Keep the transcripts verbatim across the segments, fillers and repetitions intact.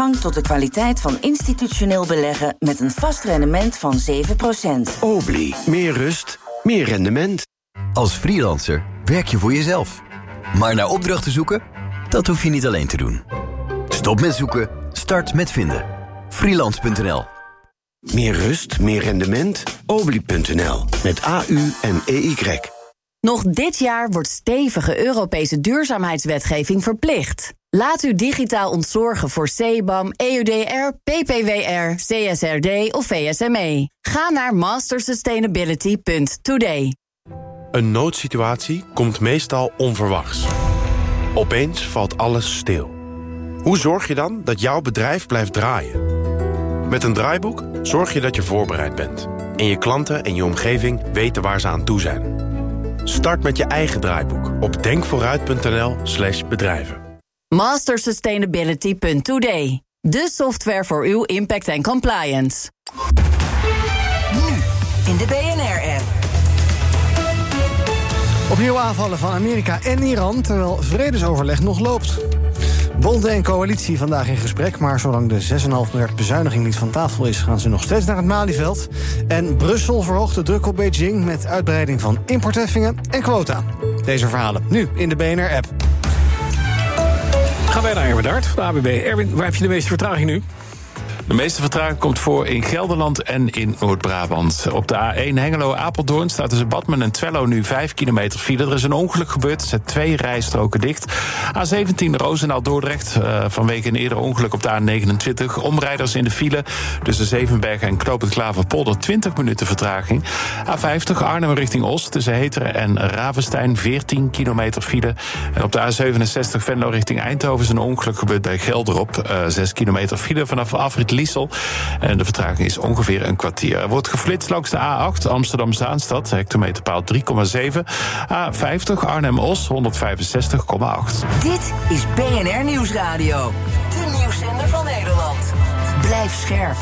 toegang tot de kwaliteit van institutioneel beleggen met een vast rendement van zeven procent. Obli, meer rust, meer rendement. Als freelancer werk je voor jezelf. Maar naar opdrachten zoeken? Dat hoef je niet alleen te doen. Stop met zoeken, start met vinden. freelance punt n l. Meer rust, meer rendement? Obli punt n l. Met A U en E Y. Nog dit jaar wordt stevige Europese duurzaamheidswetgeving verplicht. Laat u digitaal ontzorgen voor C B A M, E U D R, P P W R, C S R D of V S M E. Ga naar master sustainability punt today. Een noodsituatie komt meestal onverwachts. Opeens valt alles stil. Hoe zorg je dan dat jouw bedrijf blijft draaien? Met een draaiboek zorg je dat je voorbereid bent. En je klanten en je omgeving weten waar ze aan toe zijn. Start met je eigen draaiboek op denkvooruit punt n l slash bedrijven. master sustainability punt today. De software voor uw impact en compliance. Nu in de B N R-app. Opnieuw aanvallen van Amerika en Iran, terwijl vredesoverleg nog loopt. Bonden en coalitie vandaag in gesprek, maar zolang de zes komma vijf miljard bezuiniging niet van tafel is, gaan ze nog steeds naar het Malieveld. En Brussel verhoogt de druk op Beijing met uitbreiding van importheffingen en quota. Deze verhalen nu in de B N R-app. Gaan wij naar Erwin Dart van de A B B. Erwin, waar heb je de meeste vertraging nu? De meeste vertraging komt voor in Gelderland en in Noord-Brabant. Op de A één Hengelo-Apeldoorn staat tussen Badmen en Twello nu vijf kilometer file. Er is een ongeluk gebeurd, er zijn twee rijstroken dicht. A zeventien Roosendaal-Dordrecht, uh, vanwege een eerder ongeluk op de A negenentwintig. Omrijders in de file tussen Zevenbergen en Knoopend Klaverpolder, twintig minuten vertraging. A vijftig Arnhem richting Oost, tussen Heteren en Ravenstein, veertien kilometer file. En op de A zevenenzestig Venlo richting Eindhoven is een ongeluk gebeurd bij Gelderop. Uh, zes kilometer file vanaf afrit Liesel. En de vertraging is ongeveer een kwartier. Er wordt geflitst langs de A acht Amsterdam-Zaanstad, hectometerpaal drie komma zeven. A vijftig Arnhem-Os, honderdvijfenzestig komma acht. Dit is B N R Nieuwsradio. De nieuwszender van Nederland. Blijf scherp.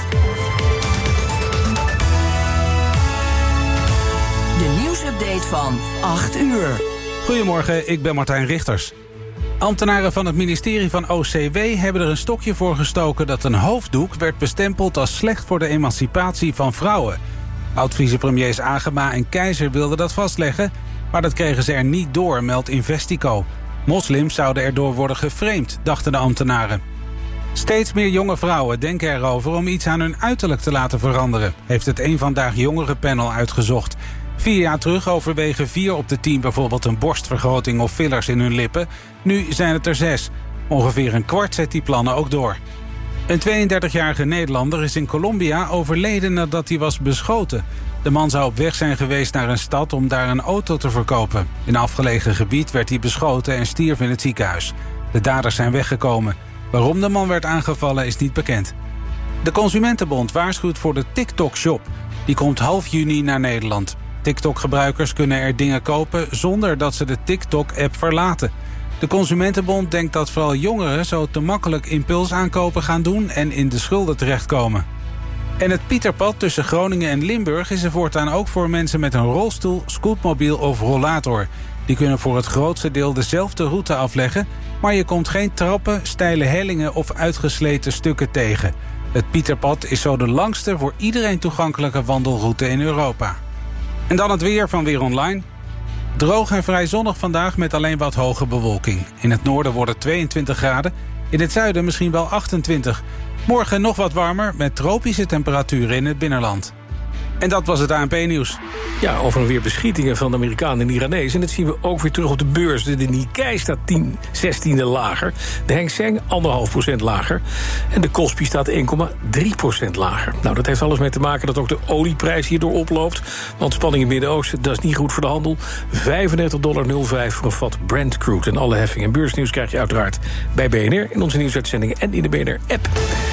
De nieuwsupdate van acht uur. Goedemorgen, ik ben Martijn Richters. Ambtenaren van het ministerie van O C W hebben er een stokje voor gestoken dat een hoofddoek werd bestempeld als slecht voor de emancipatie van vrouwen. Oud-vicepremiers Agema en Keizer wilden dat vastleggen, maar dat kregen ze er niet door, meldt Investico. Moslims zouden erdoor worden geframed, dachten de ambtenaren. Steeds meer jonge vrouwen denken erover om iets aan hun uiterlijk te laten veranderen, heeft het Eén Vandaag Jongerenpanel uitgezocht. Vier jaar terug overwegen vier op de tien bijvoorbeeld een borstvergroting of fillers in hun lippen. Nu zijn het er zes. Ongeveer een kwart zet die plannen ook door. Een tweeëndertigjarige Nederlander is in Colombia overleden nadat hij was beschoten. De man zou op weg zijn geweest naar een stad om daar een auto te verkopen. In een afgelegen gebied werd hij beschoten en stierf in het ziekenhuis. De daders zijn weggekomen. Waarom de man werd aangevallen is niet bekend. De Consumentenbond waarschuwt voor de TikTok-shop. Die komt half juni naar Nederland. TikTok-gebruikers kunnen er dingen kopen zonder dat ze de TikTok-app verlaten. De Consumentenbond denkt dat vooral jongeren zo te makkelijk impulsaankopen gaan doen en in de schulden terechtkomen. En het Pieterpad tussen Groningen en Limburg is er voortaan ook voor mensen met een rolstoel, scootmobiel of rollator. Die kunnen voor het grootste deel dezelfde route afleggen, maar je komt geen trappen, steile hellingen of uitgesleten stukken tegen. Het Pieterpad is zo de langste voor iedereen toegankelijke wandelroute in Europa. En dan het weer van Weer Online. Droog en vrij zonnig vandaag met alleen wat hoge bewolking. In het noorden wordt het tweeëntwintig graden, in het zuiden misschien wel achtentwintig. Morgen nog wat warmer met tropische temperaturen in het binnenland. En dat was het A N P-nieuws. Ja, over weer beschietingen van de Amerikanen en Iranezen. En dat zien we ook weer terug op de beurs. De Nikkei staat tien zestiende lager. De Hang Seng anderhalf procent lager. En de Kospi staat één komma drie procent lager. Nou, dat heeft alles mee te maken dat ook de olieprijs hierdoor oploopt. Want spanning in het Midden-Oosten, dat is niet goed voor de handel. vijfendertig komma nul vijf voor een vat Brent crude. En alle heffingen en beursnieuws krijg je uiteraard bij B N R... in onze nieuwsuitzendingen en in de B N R-app.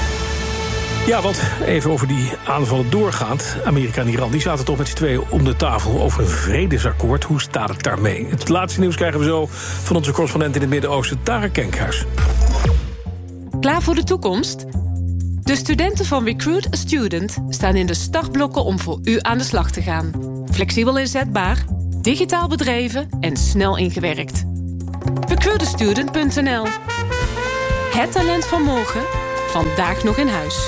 Ja, want even over die aanvallen doorgaand. Amerika en Iran die zaten toch met z'n tweeën om de tafel over een vredesakkoord. Hoe staat het daarmee? Het laatste nieuws krijgen we zo van onze correspondent in het Midden-Oosten, Tara Kenkhuis. Klaar voor de toekomst? De studenten van Recruit a Student staan in de startblokken om voor u aan de slag te gaan. Flexibel inzetbaar, digitaal bedreven en snel ingewerkt. recruit a student punt n l. Het talent van morgen, Vandaag nog in huis.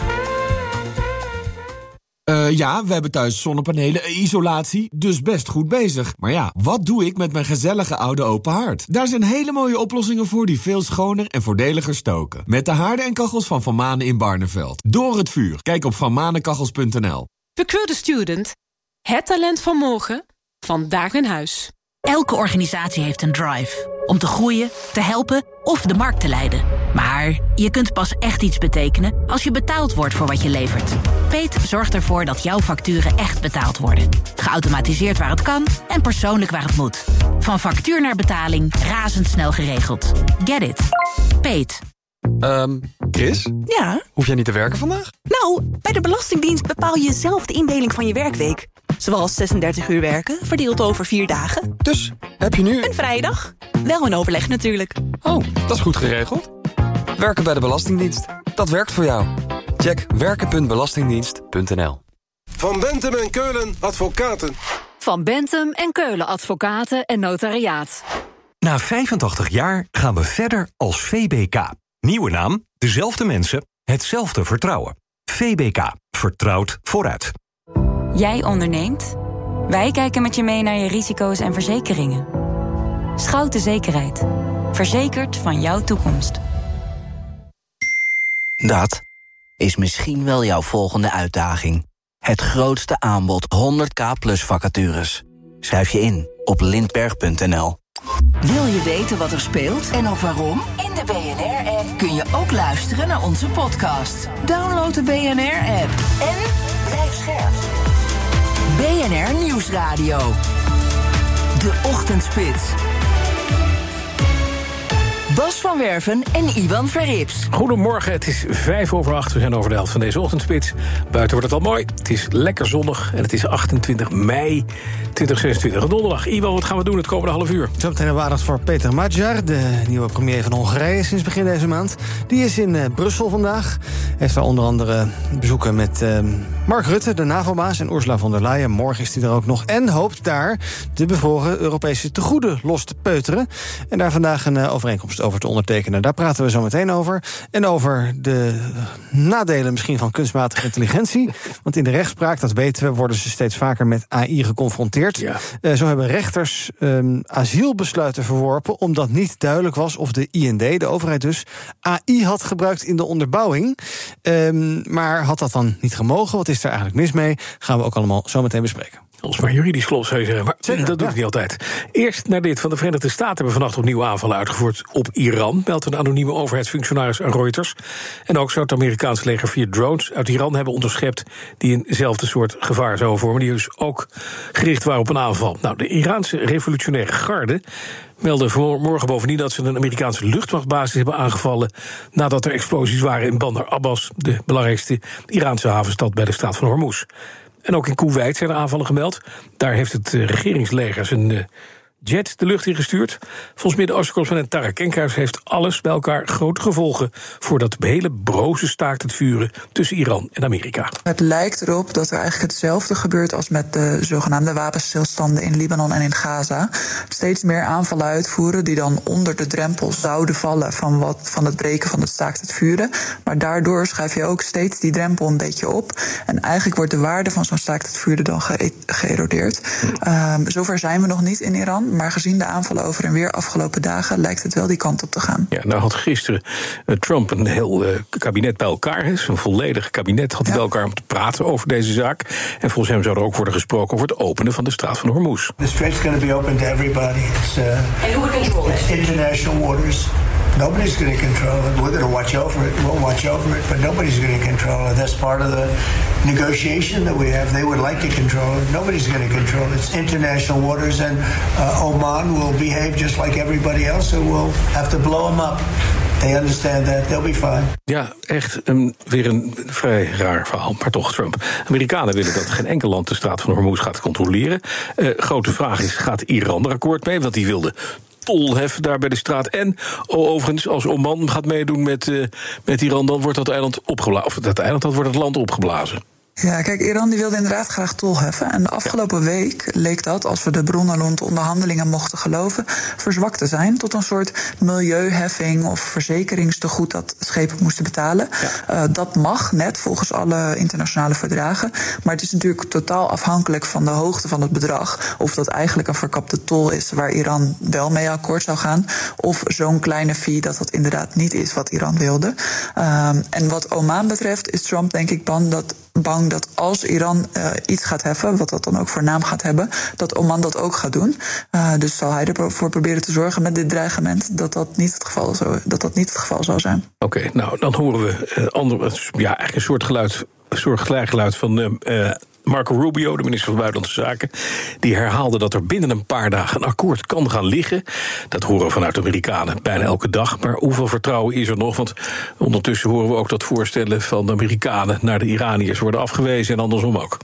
Uh, ja, we hebben thuis zonnepanelen, isolatie, dus best goed bezig. Maar ja, wat doe ik met mijn gezellige oude open haard? Daar zijn hele mooie oplossingen voor die veel schoner en voordeliger stoken. Met de haarden en kachels van Van Manen in Barneveld. Door het vuur. Kijk op van manenkachels punt n l. Recruit the Student. Het talent van morgen. Vandaag in huis. Elke organisatie heeft een drive. Om te groeien, te helpen of de markt te leiden. Maar je kunt pas echt iets betekenen als je betaald wordt voor wat je levert. Peet zorgt ervoor dat jouw facturen echt betaald worden. Geautomatiseerd waar het kan en persoonlijk waar het moet. Van factuur naar betaling, razendsnel geregeld. Get it. Peet. Um, Chris? Ja? Hoef jij niet te werken vandaag? Nou, bij de Belastingdienst bepaal je zelf de indeling van je werkweek. Zoals zesendertig uur werken, verdeeld over vier dagen. Dus, heb je nu... Een vrijdag. Wel in overleg natuurlijk. Oh, dat is goed geregeld. Werken bij de Belastingdienst. Dat werkt voor jou. Check werken punt belastingdienst punt n l. Van Bentham en Keulen Advocaten. Van Bentham en Keulen Advocaten en Notariaat. Na vijfentachtig jaar gaan we verder als V B K. Nieuwe naam, dezelfde mensen, hetzelfde vertrouwen. V B K. Vertrouwd vooruit. Jij onderneemt? Wij kijken met je mee naar je risico's en verzekeringen. Schouten Zekerheid. Verzekerd van jouw toekomst. Dat is misschien wel jouw volgende uitdaging. Het grootste aanbod honderd k plus vacatures. Schrijf je in op lindberg punt n l. Wil je weten wat er speelt en ook waarom? In de B N R-app kun je ook luisteren naar onze podcast. Download de B N R-app en blijf scherp. B N R Nieuwsradio. De Ochtendspits. Bas van Werven en Iwan Verrips. Goedemorgen, het is vijf over acht. We zijn over de helft van deze ochtendspits. Buiten wordt het al mooi. Het is lekker zonnig en het is achtentwintig mei tweeduizend zesentwintig. Donderdag. Iwan, wat gaan we doen het komende half uur? Zo meteen hebben we aandacht voor Peter Magyar, de nieuwe premier van Hongarije sinds begin deze maand. Die is in uh, Brussel vandaag. Heeft daar onder andere bezoeken met uh, Mark Rutte, de NAVO-baas, en Ursula von der Leyen. Morgen is hij er ook nog en hoopt daar de bevroren Europese tegoeden los te peuteren. En daar vandaag een uh, overeenkomst over te ondertekenen. Daar praten we zo meteen over. En over de nadelen misschien van kunstmatige intelligentie. Want in de rechtspraak, dat weten we, worden ze steeds vaker met A I geconfronteerd. Ja. Uh, zo hebben rechters um, asielbesluiten verworpen omdat niet duidelijk was of de I N D, de overheid dus, A I had gebruikt in de onderbouwing. Um, maar had dat dan niet gemogen? Wat is er eigenlijk mis mee? Gaan we ook allemaal zo meteen bespreken. Als maar juridisch klopt, zou je zeggen. Maar Zeker, dat doe ja. ik niet altijd. Eerst naar dit. Van de Verenigde Staten hebben vannacht opnieuw aanvallen uitgevoerd op Iran. Meldt een anonieme overheidsfunctionaris aan Reuters. En ook zou het Amerikaanse leger vier drones uit Iran hebben onderschept die eenzelfde soort gevaar zouden vormen. Die dus ook gericht waren op een aanval. Nou, de Iraanse revolutionaire garde meldde vanmorgen bovendien dat ze een Amerikaanse luchtmachtbasis hebben aangevallen nadat er explosies waren in Bandar Abbas, de belangrijkste Iraanse havenstad bij de straat van Hormuz. En ook in Koeweit zijn er aanvallen gemeld. Daar heeft het uh, regeringsleger zijn uh, jet de lucht in gestuurd. Volgens Midden-Oosten-correspondent Tara Kenkhuis heeft alles bij elkaar grote gevolgen voor dat hele broze staakt het vuren tussen Iran en Amerika. Het lijkt erop dat er eigenlijk hetzelfde gebeurt als met de zogenaamde wapenstilstanden in Libanon en in Gaza. Steeds meer aanvallen uitvoeren die dan onder de drempel zouden vallen van, wat, van het breken van het staakt het vuren. Maar daardoor schuif je ook steeds die drempel een beetje op. En eigenlijk wordt de waarde van zo'n staakt het vuren dan ge- geërodeerd. Um, zover zijn we nog niet in Iran. Maar gezien de aanvallen over en weer afgelopen dagen lijkt het wel die kant op te gaan. Ja, nou had gisteren uh, Trump een heel uh, kabinet bij elkaar. Een volledig kabinet had hij ja. bij elkaar om te praten over deze zaak. En volgens hem zou er ook worden gesproken over het openen van de straat van Hormuz. The strait's going to be open to everybody. It's, uh, and who would control it? It's international waters. Nobody's going to control it. We're going to watch over it. We'll watch over it, but nobody's going to control it. That's part of the negotiation that we have. They would like to control it. Nobody's going to control it. It's international waters, and uh, Oman will behave just like everybody else, so we'll have to blow them up. They understand that. They'll be fine. Ja, echt een, weer een vrij raar verhaal, maar toch Trump. Amerikanen willen dat geen enkel land de straat van Hormuz gaat controleren. Uh, grote vraag is, gaat Iran er akkoord mee? Want die wilde tolhef daar bij de straat. En oh, overigens, als Oman gaat meedoen met, uh, met Iran, dan wordt dat eiland opgeblazen. Of dat eiland, dan wordt het land opgeblazen. Ja, kijk, Iran die wilde inderdaad graag tol heffen. En de afgelopen week leek dat, als we de bronnen rond de onderhandelingen mochten geloven, verzwakt te zijn tot een soort milieuheffing of verzekeringstegoed dat schepen moesten betalen. Ja. Uh, dat mag net volgens alle internationale verdragen. Maar het is natuurlijk totaal afhankelijk van de hoogte van het bedrag. Of dat eigenlijk een verkapte tol is waar Iran wel mee akkoord zou gaan. Of zo'n kleine fee dat dat inderdaad niet is wat Iran wilde. Uh, en wat Oman betreft is Trump denk ik bang dat bang dat als Iran uh, iets gaat heffen, wat dat dan ook voor naam gaat hebben, dat Oman dat ook gaat doen. Uh, dus zal hij ervoor proberen te zorgen met dit dreigement dat dat niet het geval zou, dat dat niet het geval zou zijn. Oké, okay, nou dan horen we uh, andere, ja, eigenlijk een soort geluid, een soort gelijk geluid van Uh, uh, Marco Rubio, de minister van Buitenlandse Zaken, die herhaalde dat er binnen een paar dagen een akkoord kan gaan liggen. Dat horen we vanuit de Amerikanen bijna elke dag. Maar hoeveel vertrouwen is er nog? Want ondertussen horen we ook dat voorstellen van de Amerikanen naar de Iraniërs worden afgewezen en andersom ook.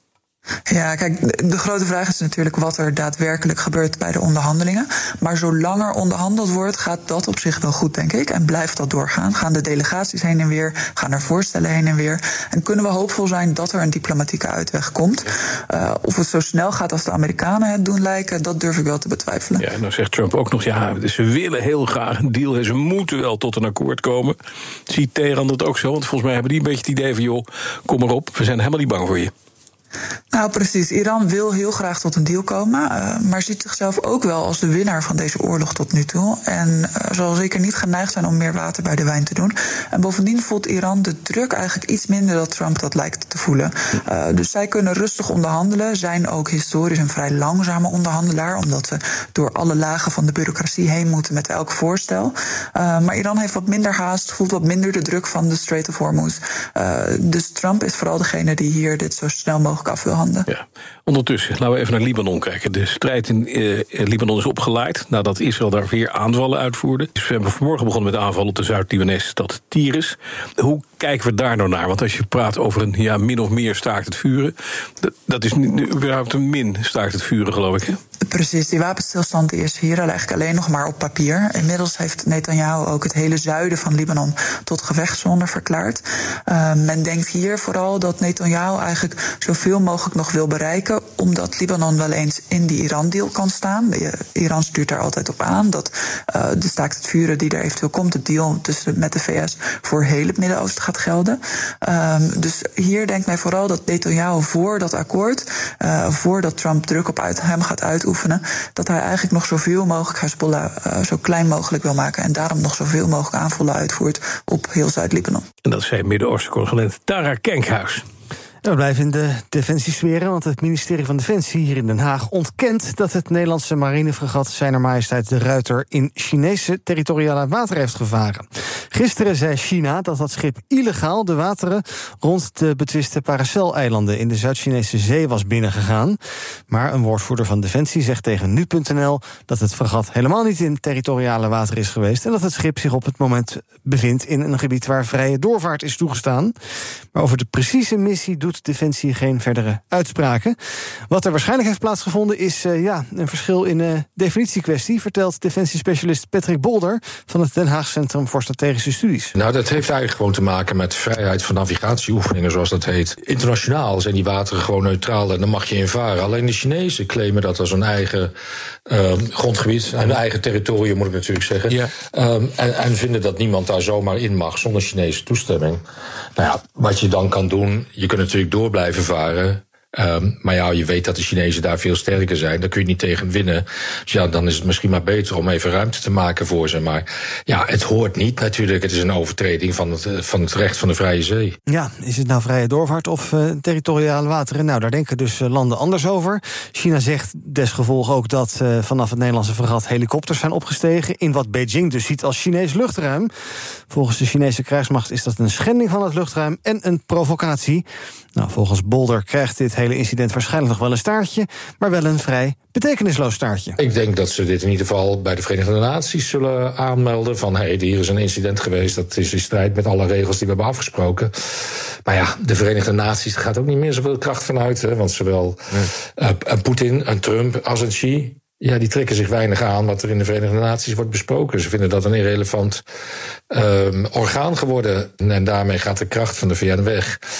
Ja, kijk, de grote vraag is natuurlijk wat er daadwerkelijk gebeurt bij de onderhandelingen. Maar zolang er onderhandeld wordt, gaat dat op zich wel goed, denk ik. En blijft dat doorgaan. Gaan de delegaties heen en weer, gaan er voorstellen heen en weer. En kunnen we hoopvol zijn dat er een diplomatieke uitweg komt. Uh, of het zo snel gaat als de Amerikanen het doen lijken, dat durf ik wel te betwijfelen. Ja, en dan zegt Trump ook nog, ja, ze willen heel graag een deal en ze moeten wel tot een akkoord komen. Ziet Teheran dat ook zo? Want volgens mij hebben die een beetje het idee van, joh, kom maar op, we zijn helemaal niet bang voor je. Nou, precies. Iran wil heel graag tot een deal komen, uh, maar ziet zichzelf ook wel als de winnaar van deze oorlog tot nu toe. En uh, zal zeker niet geneigd zijn om meer water bij de wijn te doen. En bovendien voelt Iran de druk eigenlijk iets minder dan Trump dat lijkt te voelen. Uh, dus zij kunnen rustig onderhandelen, zijn ook historisch een vrij langzame onderhandelaar, omdat ze door alle lagen van de bureaucratie heen moeten met elk voorstel. Uh, maar Iran heeft wat minder haast, voelt wat minder de druk van de Strait of Hormuz. Uh, dus Trump is vooral degene die hier dit zo snel mogelijk af wil handelen. Ja. Ondertussen, laten we even naar Libanon kijken. De strijd in uh, Libanon is opgeleid nadat Israël daar weer aanvallen uitvoerde. Dus we hebben vanmorgen begonnen met aanvallen op de Zuid-Libanese stad Tiris. Hoe kijken we daar nou naar? Want als je praat over een ja, min of meer staakt het vuren, dat, dat is nu überhaupt een min staakt het vuren, geloof ik, hè? Precies, die wapenstilstand is hier eigenlijk alleen nog maar op papier. Inmiddels heeft Netanyahu ook het hele zuiden van Libanon tot gevechtszone verklaard. Uh, men denkt hier vooral dat Netanyahu eigenlijk zoveel mogelijk nog wil bereiken, omdat Libanon wel eens in die Iran-deal kan staan. De, Iran stuurt daar altijd op aan dat uh, de staakt het vuren die er eventueel komt, de deal tussen met de V S, voor heel het Midden-Oosten gaat gelden. Uh, dus hier denkt men vooral dat Netanyahu voor dat akkoord, uh, voordat Trump druk op uit, hem gaat uitoefenen, dat hij eigenlijk nog zoveel mogelijk Hezbollah uh, zo klein mogelijk wil maken en daarom nog zoveel mogelijk aanvallen uitvoert op heel Zuid-Libanon. En dat zei Midden-Oosten-correspondent Tara Kenkhuis. We blijven in de defensiesferen, want het ministerie van Defensie hier in Den Haag ontkent dat het Nederlandse marinefregat Zijner Majesteit de Ruiter in Chinese territoriale wateren heeft gevaren. Gisteren zei China dat dat schip illegaal de wateren rond de betwiste Paracel-eilanden in de Zuid-Chinese zee was binnengegaan. Maar een woordvoerder van Defensie zegt tegen nu punt n l dat het fregat helemaal niet in territoriale water is geweest en dat het schip zich op het moment bevindt in een gebied waar vrije doorvaart is toegestaan. Maar over de precieze missie doet Defensie geen verdere uitspraken. Wat er waarschijnlijk heeft plaatsgevonden is uh, ja, een verschil in uh, definitiekwestie, vertelt defensiespecialist Patrick Bolder van het Den Haag Centrum voor Strategische Studies. Nou, dat heeft eigenlijk gewoon te maken met vrijheid van navigatieoefeningen, zoals dat heet. Internationaal zijn die wateren gewoon neutraal en dan mag je in varen. Alleen de Chinezen claimen dat als een eigen uh, grondgebied, een eigen territorium moet ik natuurlijk zeggen. Ja. Um, en, en vinden dat niemand daar zomaar in mag zonder Chinese toestemming. Nou ja, wat je dan kan doen, je kunt natuurlijk door blijven varen. Um, maar ja, je weet dat de Chinezen daar veel sterker zijn. Daar kun je niet tegen winnen. Dus ja, dan is het misschien maar beter om even ruimte te maken voor ze. Maar ja, het hoort niet natuurlijk. Het is een overtreding van het, van het recht van de vrije zee. Ja, is het nou vrije doorvaart of uh, territoriale wateren? Nou, daar denken dus uh, landen anders over. China zegt desgevolge ook dat uh, vanaf het Nederlandse fregat helikopters zijn opgestegen in wat Beijing dus ziet als Chinees luchtruim. Volgens de Chinese krijgsmacht is dat een schending van het luchtruim en een provocatie. Nou, volgens Bolder krijgt dit hele incident waarschijnlijk nog wel een staartje, maar wel een vrij betekenisloos staartje. Ik denk dat ze dit in ieder geval bij de Verenigde Naties zullen aanmelden van hé, hey, hier is een incident geweest, dat is in strijd met alle regels die we hebben afgesproken. Maar ja, de Verenigde Naties gaat ook niet meer zoveel kracht vanuit, hè, want zowel nee. uh, een Poetin, een Trump als een Xi, ja, die trekken zich weinig aan wat er in de Verenigde Naties wordt besproken. Ze vinden dat een irrelevant um, orgaan geworden. En daarmee gaat de kracht van de V N weg. Ja.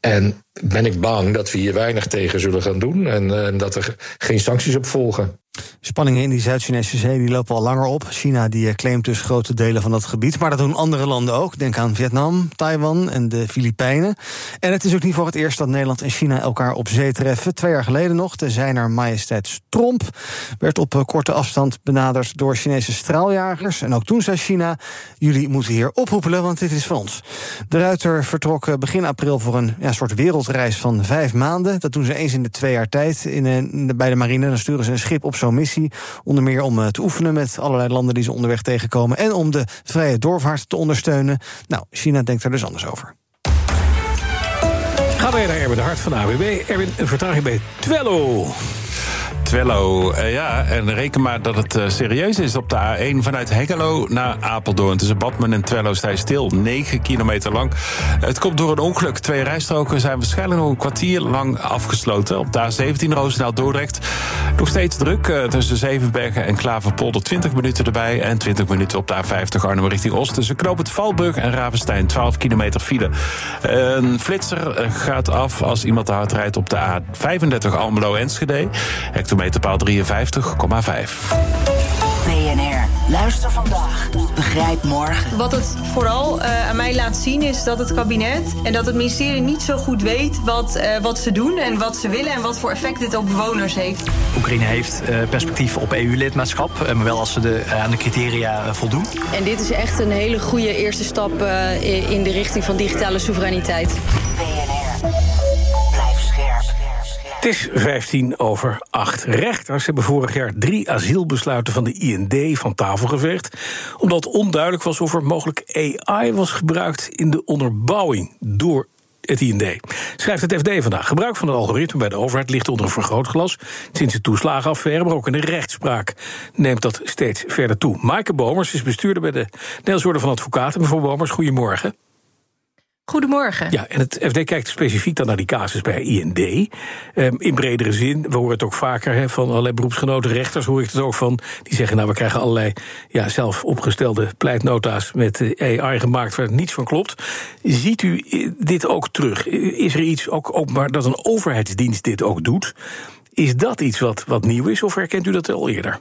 En ben ik bang dat we hier weinig tegen zullen gaan doen en, en dat er geen sancties op volgen. Spanningen in die Zuid-Chinese zee die lopen al langer op. China die claimt dus grote delen van dat gebied. Maar dat doen andere landen ook. Denk aan Vietnam, Taiwan en de Filipijnen. En het is ook niet voor het eerst dat Nederland en China elkaar op zee treffen. Twee jaar geleden nog, de Zijner Majesteits Tromp werd op korte afstand benaderd door Chinese straaljagers. En ook toen zei China, jullie moeten hier ophoepelen, want dit is van ons. De Ruiter vertrok begin april voor een ja, soort wereldreis van vijf maanden. Dat doen ze eens in de twee jaar tijd in, in de, bij de marine. Dan sturen ze een schip op zo'n missie. Onder meer om te oefenen met allerlei landen die ze onderweg tegenkomen. En om de vrije doorvaart te ondersteunen. Nou, China denkt er dus anders over. Gaan wij naar Erwin de Hart van de A W B. Erwin, een vertraging bij Twello. Twello, uh, ja, en reken maar dat het uh, serieus is op de A één vanuit Hengelo naar Apeldoorn. Tussen Badmen en Twello sta je stil, negen kilometer lang. Het komt door een ongeluk. Twee rijstroken zijn waarschijnlijk nog een kwartier lang afgesloten. Op de A zeventien Roosendaal-Dordrecht nog steeds druk. Uh, tussen Zevenbergen en Klaverpolder twintig minuten erbij. En twintig minuten op de A vijftig Arnhem richting Oost. Tussen Knoopend Valburg en Ravenstein, twaalf kilometer file. Uh, een flitser gaat af als iemand te hard rijdt op de A vijfendertig Almelo-Enschede. Hectometerpaal drieënvijftig komma vijf. B N R, luister vandaag, begrijp morgen. Wat het vooral uh, aan mij laat zien is dat het kabinet en dat het ministerie niet zo goed weet wat, uh, wat ze doen en wat ze willen en wat voor effect dit op bewoners heeft. Oekraïne heeft uh, perspectief op E U-lidmaatschap, uh, maar wel als ze de, uh, aan de criteria uh, voldoen. En dit is echt een hele goede eerste stap uh, in de richting van digitale soevereiniteit. B N R, blijf scherp. Het is vijftien over acht. Rechters hebben vorig jaar drie asielbesluiten van de I N D van tafel geveegd, omdat onduidelijk was of er mogelijk A I was gebruikt in de onderbouwing door het I N D. Schrijft het F D vandaag. Gebruik van het algoritme bij de overheid ligt onder een vergrootglas. Sinds de toeslagenaffaire, maar ook in de rechtspraak neemt dat steeds verder toe. Maaike Bomers is bestuurder bij de Nederlandse Orde van Advocaten. Mevrouw Bomers, goedemorgen. Goedemorgen. Ja, en het F D kijkt specifiek dan naar die casus bij I N D. Um, in bredere zin, we horen het ook vaker he, van allerlei beroepsgenoten, rechters hoor ik het ook van. Die zeggen, nou, we krijgen allerlei ja, zelf opgestelde pleitnota's met A I gemaakt waar niets van klopt. Ziet u dit ook terug? Is er iets, ook openbaar, dat een overheidsdienst dit ook doet? Is dat iets wat, wat nieuw is, of herkent u dat al eerder?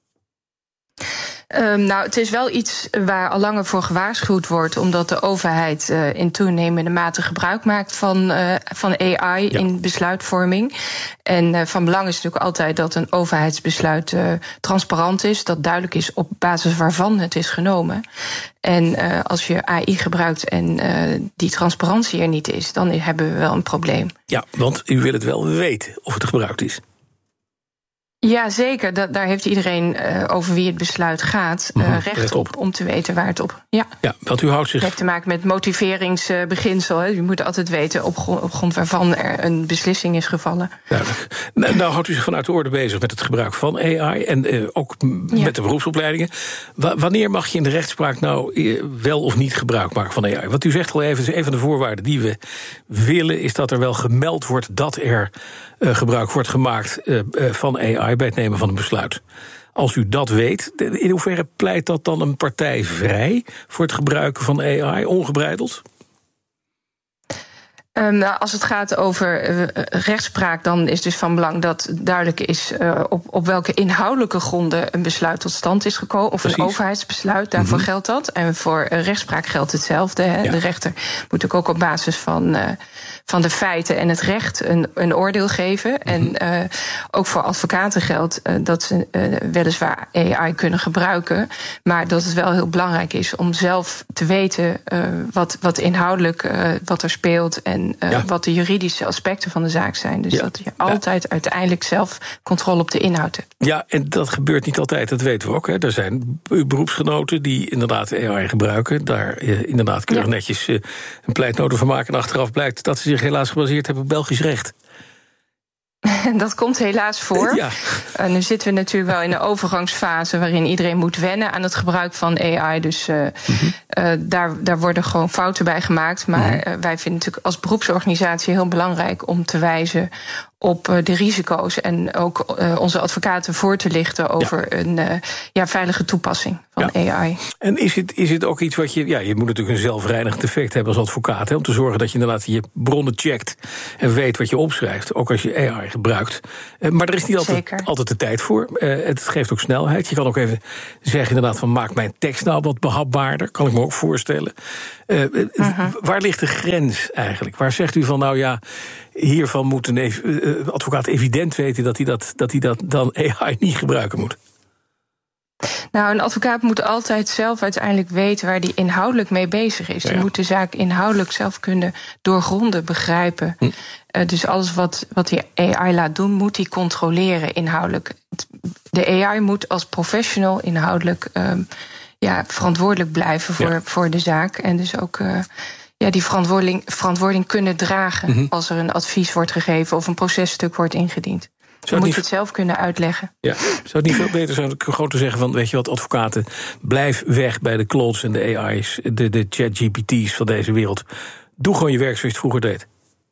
Um, nou, het is wel iets waar al langer voor gewaarschuwd wordt, omdat de overheid uh, in toenemende mate gebruik maakt van, uh, van A I ja. in besluitvorming. En uh, van belang is natuurlijk altijd dat een overheidsbesluit uh, transparant is, dat duidelijk is op basis waarvan het is genomen. En uh, als je A I gebruikt en uh, die transparantie er niet is, dan hebben we wel een probleem. Ja, want u wil het wel weten of het gebruikt is. Ja, zeker. Da- daar heeft iedereen uh, over wie het besluit gaat uh, mm-hmm. recht op, om te weten waar het op... Ja, ja want u houdt zich... Het heeft te maken met motiveringsbeginsel. Hè. U moet altijd weten op, gro- op grond waarvan er een beslissing is gevallen. Duidelijk. Nou, nou houdt u zich vanuit de orde bezig met het gebruik van A I... en uh, ook m- ja. met de beroepsopleidingen. W- wanneer mag je in de rechtspraak nou uh, wel of niet gebruik maken van A I? Want u zegt al even, een van de voorwaarden die we willen... is dat er wel gemeld wordt dat er uh, gebruik wordt gemaakt uh, uh, van A I... bij het nemen van een besluit. Als u dat weet, in hoeverre pleit dat dan een partij vrij voor het gebruiken van A I, ongebreideld? Um, nou, als het gaat over uh, rechtspraak, dan is dus van belang dat duidelijk is uh, op, op welke inhoudelijke gronden een besluit tot stand is gekomen. Of Precies. een overheidsbesluit, daarvoor mm-hmm. geldt dat. En voor uh, rechtspraak geldt hetzelfde. Hè. Ja. De rechter moet ook op basis van, uh, van de feiten en het recht een, een oordeel geven. Mm-hmm. En uh, ook voor advocaten geldt uh, dat ze uh, weliswaar A I kunnen gebruiken, maar dat het wel heel belangrijk is om zelf te weten uh, wat, wat inhoudelijk uh, wat er speelt en Uh, ja. wat de juridische aspecten van de zaak zijn. Dus ja. dat je altijd ja. uiteindelijk zelf controle op de inhoud hebt. Ja, en dat gebeurt niet altijd, dat weten we ook. Hè. Er zijn beroepsgenoten die inderdaad A I gebruiken, daar uh, inderdaad keurig ja. netjes uh, een pleitnota van maken. En achteraf blijkt dat ze zich helaas gebaseerd hebben op Belgisch recht. Dat komt helaas voor. Ja. Uh, nu zitten we natuurlijk wel in een overgangsfase waarin iedereen moet wennen aan het gebruik van A I. Dus uh, mm-hmm. uh, daar, daar worden gewoon fouten bij gemaakt. Maar mm-hmm. uh, wij vinden natuurlijk als beroepsorganisatie heel belangrijk om te wijzen op uh, de risico's en ook uh, onze advocaten voor te lichten over ja. een uh, ja, veilige toepassing van ja. A I. En is het, is het ook iets wat je... Ja, je moet natuurlijk een zelfreinigend effect hebben als advocaat, hè, om te zorgen dat je inderdaad je bronnen checkt en weet wat je opschrijft, ook als je A I gebruikt. Uh, maar er is niet altijd, altijd de tijd voor. Uh, het geeft ook snelheid. Je kan ook even zeggen inderdaad van maak mijn tekst nou wat behapbaarder, kan ik me ook voorstellen. Uh, uh-huh. Waar ligt de grens eigenlijk? Waar zegt u van nou ja, hiervan moet een ev- uh, advocaat evident weten dat hij dat, dat hij dat dan A I niet gebruiken moet? Nou, een advocaat moet altijd zelf uiteindelijk weten waar hij inhoudelijk mee bezig is. Ja. Hij moet de zaak inhoudelijk zelf kunnen doorgronden, begrijpen. Hm. Uh, dus alles wat, wat die A I laat doen, moet hij controleren inhoudelijk. De A I moet als professional inhoudelijk um, ja, verantwoordelijk blijven voor, ja. voor de zaak. En dus ook uh, ja, die verantwoording, verantwoording kunnen dragen mm-hmm. als er een advies wordt gegeven of een processtuk wordt ingediend. Dan moet je het zelf kunnen uitleggen. Ja. Zou het niet veel beter zijn gewoon te zeggen van, weet je wat, advocaten, blijf weg bij de Claudes en de A I's, de, de ChatGPT's van deze wereld. Doe gewoon je werk zoals je het vroeger deed.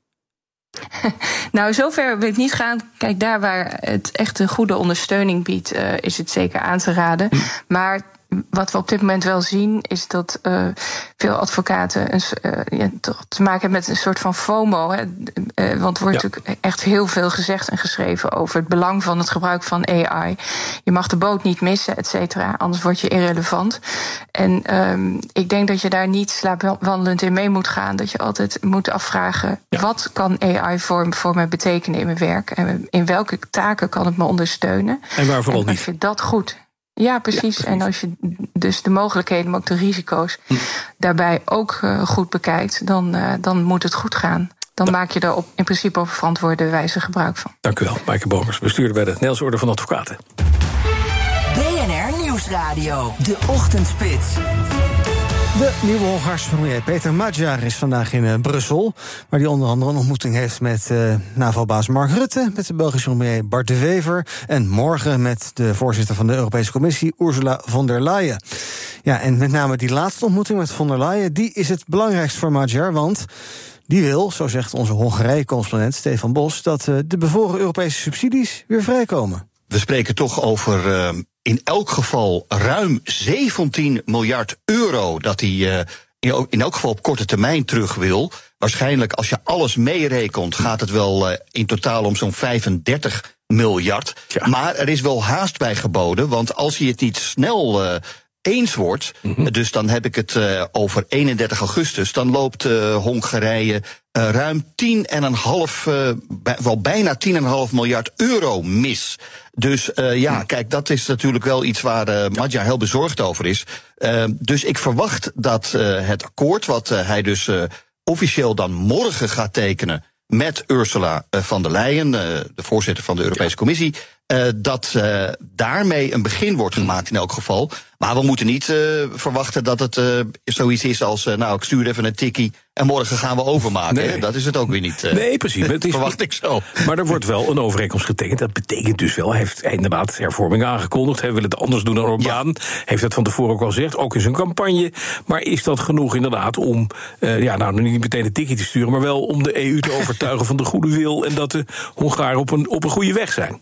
Nou, zover wil ik niet gaan. Kijk, daar waar het echt een goede ondersteuning biedt, uh, is het zeker aan te raden. Hm. Maar wat we op dit moment wel zien, is dat uh, veel advocaten een, uh, ja, toch te maken hebben met een soort van FOMO. Hè. Uh, want er wordt ja. natuurlijk echt heel veel gezegd en geschreven over het belang van het gebruik van A I. Je mag de boot niet missen, et cetera, anders word je irrelevant. En um, ik denk dat je daar niet slaapwandelend in mee moet gaan. Dat je altijd moet afvragen, ja. wat kan A I voor, voor mij betekenen in mijn werk? En in welke taken kan het me ondersteunen? En waarvoor al niet? Ik vind dat goed. Ja, precies. Ja, precies. En als je dus de mogelijkheden, maar ook de risico's hm. daarbij ook uh, goed bekijkt, dan, uh, dan moet het goed gaan. Dan da- maak je er op, in principe op verantwoorde wijze gebruik van. Dank u wel, Maaike Bomers, bestuurder bij de Nederlandse Orde van Advocaten. B N R Nieuwsradio, de ochtendspits. De nieuwe Hongaarse premier Peter Magyar is vandaag in uh, Brussel, waar hij onder andere een ontmoeting heeft met uh, NAVO-baas Mark Rutte, met de Belgische premier Bart De Wever en morgen met de voorzitter van de Europese Commissie, Ursula von der Leyen. Ja, en met name die laatste ontmoeting met von der Leyen, die is het belangrijkst voor Magyar, want die wil, zo zegt onze Hongarije-correspondent Stefan Bos, dat uh, de bevoren Europese subsidies weer vrijkomen. We spreken toch over uh, in elk geval ruim zeventien miljard euro dat hij uh, in, in elk geval op korte termijn terug wil. Waarschijnlijk als je alles meerekent gaat het wel uh, in totaal om zo'n vijfendertig miljard. Ja. Maar er is wel haast bij geboden, want als hij het niet snel uh, eens wordt, mm-hmm. dus dan heb ik het uh, over eenendertig augustus, dan loopt uh, Hongarije uh, ruim tien en een half, uh, bij, wel bijna tien en een half miljard euro mis. Dus uh, ja, mm. kijk, dat is natuurlijk wel iets waar uh, Magyar heel bezorgd over is. Uh, dus ik verwacht dat uh, het akkoord, wat uh, hij dus uh, officieel dan morgen gaat tekenen met Ursula uh, von der Leyen, uh, de voorzitter van de Europese ja. Commissie, Uh, dat uh, daarmee een begin wordt gemaakt in elk geval. Maar we moeten niet uh, verwachten dat het uh, zoiets is als, uh, nou, ik stuur even een tikkie en morgen gaan we overmaken. Nee. Dat is het ook weer niet. Uh, nee, precies. Het is, verwacht ik zo. Maar er wordt wel een overeenkomst getekend. Dat betekent dus wel, hij heeft inderdaad hervorming aangekondigd. Hij wil het anders doen dan Orbán. Ja. Heeft dat van tevoren ook al gezegd, ook in zijn campagne. Maar is dat genoeg inderdaad om, uh, ja, nou, niet meteen een tikkie te sturen, maar wel om de E U te overtuigen van de goede wil en dat de Hongaren op een, op een goede weg zijn?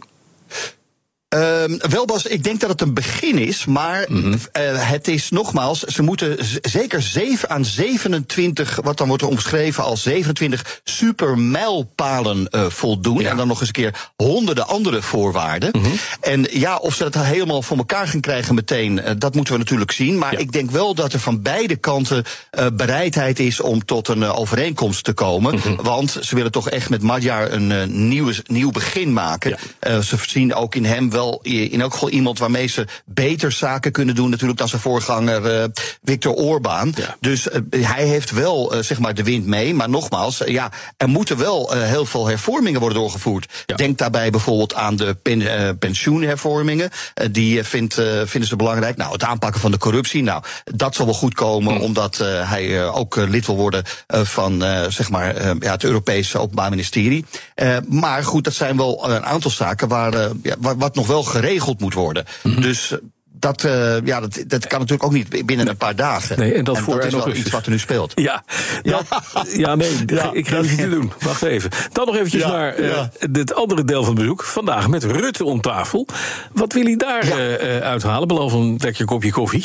Um, wel, Bas, ik denk dat het een begin is, maar mm-hmm. uh, het is nogmaals, ze moeten z- zeker zeven aan zevenentwintig, wat dan wordt er omschreven als zevenentwintig supermijlpalen uh, voldoen. Ja. En dan nog eens een keer honderden andere voorwaarden. Mm-hmm. En ja, of ze dat helemaal voor elkaar gaan krijgen meteen, uh, dat moeten we natuurlijk zien. Maar ja. ik denk wel dat er van beide kanten uh, bereidheid is om tot een uh, overeenkomst te komen. Mm-hmm. Want ze willen toch echt met Magyar een uh, nieuw, nieuw begin maken. Ja. Uh, ze zien ook in hem wel wel in elk geval iemand waarmee ze beter zaken kunnen doen natuurlijk dan zijn voorganger uh, Viktor Orbán. Ja. Dus uh, hij heeft wel uh, zeg maar de wind mee. Maar nogmaals, uh, ja, er moeten wel uh, heel veel hervormingen worden doorgevoerd. Ja. Denk daarbij bijvoorbeeld aan de pen, uh, pensioenhervormingen. Uh, die vindt, uh, vinden ze belangrijk. Nou, het aanpakken van de corruptie. Nou, dat zal wel goed komen, mm. omdat uh, hij uh, ook uh, lid wil worden uh, van uh, zeg maar uh, ja, het Europese Openbaar Ministerie. Uh, maar goed, dat zijn wel een aantal zaken waar, uh, ja, waar wat nog wel geregeld moet worden. Mm-hmm. Dus dat, uh, ja, dat, dat kan natuurlijk ook niet binnen een paar dagen. Nee, en dat, en voor dat is nog wel eens. iets wat er nu speelt. Ja, ja, ja nee, ja, ik ga het niet te doen. Wacht even. Dan nog eventjes ja, naar uh, ja. het andere deel van het bezoek. Vandaag met Rutte om tafel. Wat wil hij daar ja. uh, uithalen, behalve een lekker kopje koffie?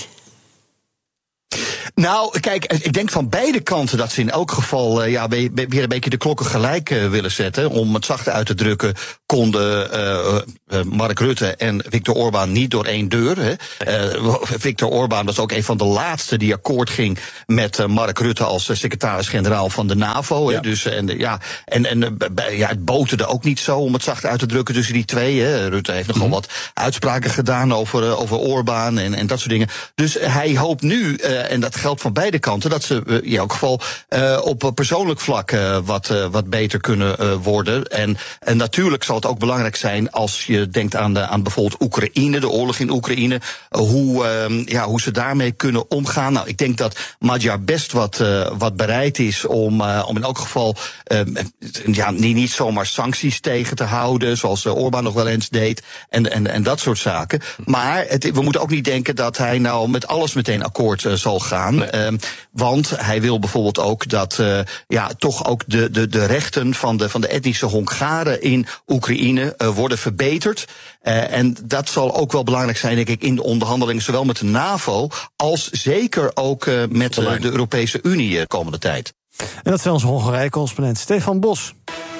Nou, kijk, ik denk van beide kanten dat ze in elk geval uh, ja, weer een beetje de klokken gelijk uh, willen zetten. Om het zacht uit te drukken konden uh, uh, Mark Rutte en Viktor Orbán niet door één deur. Hè. Uh, Viktor Orbán was ook een van de laatste die akkoord ging met uh, Mark Rutte als uh, secretaris-generaal van de NAVO. Ja. Hè. Dus, en, ja, en, en uh, ja, het boterde ook niet zo om het zacht uit te drukken tussen die twee. Hè. Rutte heeft nogal mm-hmm. wat uitspraken gedaan over, uh, over Orbán en, en dat soort dingen. Dus hij hoopt nu, uh, en dat geldt van beide kanten, dat ze uh, in elk geval uh, op persoonlijk vlak uh, wat, uh, wat beter kunnen uh, worden. En, en natuurlijk zal het ook belangrijk zijn als je denkt aan, de, aan bijvoorbeeld Oekraïne, de oorlog in Oekraïne, uh, hoe, uh, ja, hoe ze daarmee kunnen omgaan. Nou, ik denk dat Magyar best wat, uh, wat bereid is om, uh, om in elk geval uh, ja, niet, niet zomaar sancties tegen te houden, zoals uh, Orbán nog wel eens deed, en, en, en dat soort zaken. Maar het, we moeten ook niet denken dat hij nou met alles meteen akkoord uh, zal gaan. Nee. Uh, want hij wil bijvoorbeeld ook dat uh, ja, toch ook de, de, de rechten van de, van de etnische Hongaren in Oekraïne uh, worden verbeterd. Uh, en dat zal ook wel belangrijk zijn, denk ik, in de onderhandelingen, zowel met de NAVO als zeker ook uh, met uh, de Europese Unie de uh, komende tijd. En dat is onze Hongarije-correspondent Stefan Bos.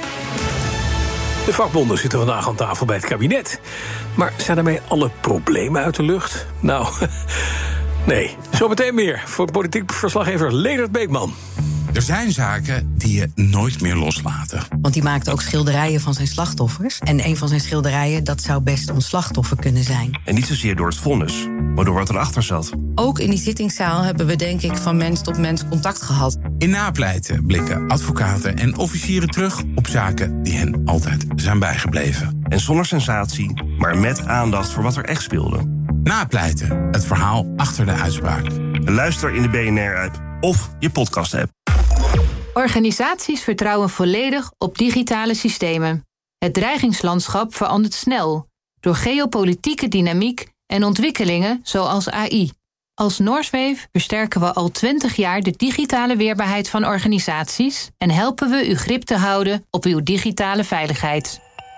De vakbonden zitten vandaag aan tafel bij het kabinet. Maar zijn daarmee alle problemen uit de lucht? Nou, nee. Zometeen meer voor politiek verslaggever Leendert Beekman. Er zijn zaken die je nooit meer loslaten. Want die maakt ook schilderijen van zijn slachtoffers. En een van zijn schilderijen, dat zou best ons slachtoffer kunnen zijn. En niet zozeer door het vonnis, maar door wat erachter zat. Ook in die zittingszaal hebben we denk ik van mens tot mens contact gehad. In Napleiten blikken advocaten en officieren terug op zaken die hen altijd zijn bijgebleven. En zonder sensatie, maar met aandacht voor wat er echt speelde. Napleiten, het verhaal achter de uitspraak. Luister in de B N R-app of je podcast-app. Organisaties vertrouwen volledig op digitale systemen. Het dreigingslandschap verandert snel door geopolitieke dynamiek en ontwikkelingen zoals A I. Als Norswave versterken we al twintig jaar de digitale weerbaarheid van organisaties en helpen we u grip te houden op uw digitale veiligheid.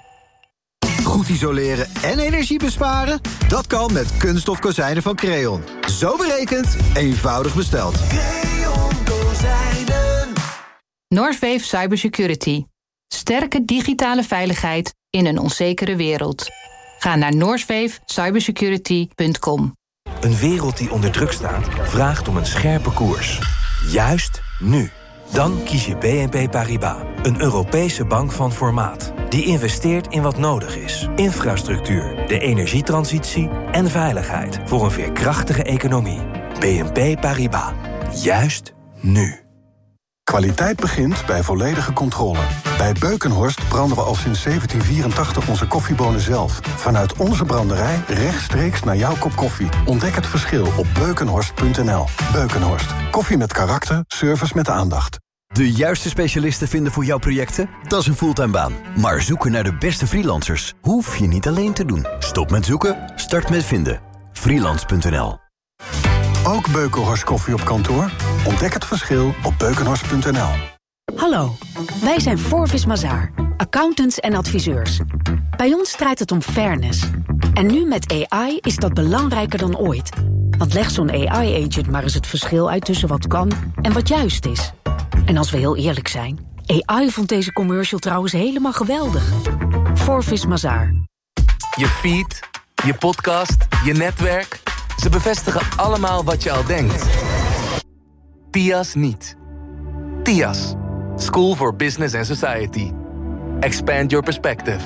Goed isoleren en energie besparen? Dat kan met kunststof kozijnen van Creon. Zo berekend, eenvoudig besteld. Creon kozijnen. Norswave Cybersecurity. Sterke digitale veiligheid in een onzekere wereld. Ga naar norswave cybersecurity punt com. Een wereld die onder druk staat, vraagt om een scherpe koers. Juist nu. Dan kies je B N P Paribas, een Europese bank van formaat. Die investeert in wat nodig is. Infrastructuur, de energietransitie en veiligheid voor een veerkrachtige economie. B N P Paribas. Juist nu. Kwaliteit begint bij volledige controle. Bij Beukenhorst branden we al sinds zeventien vierentachtig onze koffiebonen zelf. Vanuit onze branderij rechtstreeks naar jouw kop koffie. Ontdek het verschil op beukenhorst punt n l. Beukenhorst. Koffie met karakter, service met aandacht. De juiste specialisten vinden voor jouw projecten? Dat is een fulltime baan. Maar zoeken naar de beste freelancers hoef je niet alleen te doen. Stop met zoeken, start met vinden. freelance punt n l. Ook Beukenhorst koffie op kantoor? Ontdek het verschil op beukenhorst punt n l. Hallo, wij zijn Forvis Mazars, accountants en adviseurs. Bij ons draait het om fairness. En nu met A I is dat belangrijker dan ooit. Want leg zo'n A I-agent maar eens het verschil uit tussen wat kan en wat juist is. En als we heel eerlijk zijn, A I vond deze commercial trouwens helemaal geweldig. Forvis Mazars. Je feed, je podcast, je netwerk. Ze bevestigen allemaal wat je al denkt. T I A S niet. T I A S. School for Business and Society. Expand your perspective.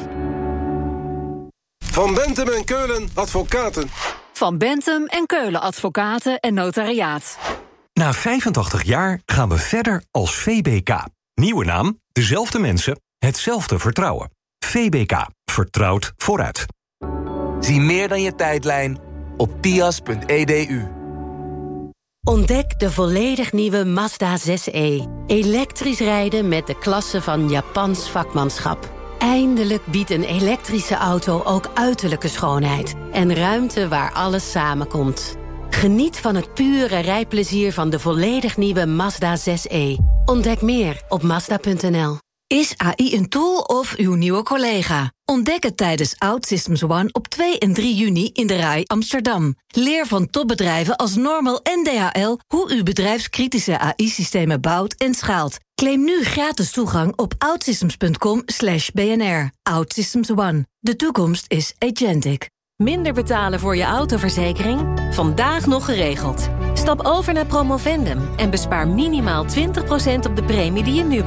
Van Bentem en Keulen Advocaten. Van Bentem en Keulen Advocaten en Notariaat. Na vijfentachtig jaar gaan we verder als V B K. Nieuwe naam, dezelfde mensen, hetzelfde vertrouwen. V B K. Vertrouwd vooruit. Zie meer dan je tijdlijn op tias punt e d u. Ontdek de volledig nieuwe Mazda zes e. Elektrisch rijden met de klasse van Japans vakmanschap. Eindelijk biedt een elektrische auto ook uiterlijke schoonheid en ruimte waar alles samenkomt. Geniet van het pure rijplezier van de volledig nieuwe Mazda zes e. Ontdek meer op Mazda punt n l. Is A I een tool of uw nieuwe collega? Ontdek het tijdens OutSystems One op twee en drie juni in de R A I Amsterdam. Leer van topbedrijven als Normal en D H L hoe u bedrijfskritische A I-systemen bouwt en schaalt. Claim nu gratis toegang op outsystems punt com slash B N R. OutSystems One. De toekomst is agentic. Minder betalen voor je autoverzekering? Vandaag nog geregeld. Stap over naar Promovendum en bespaar minimaal twintig procent op de premie die je nu betaalt.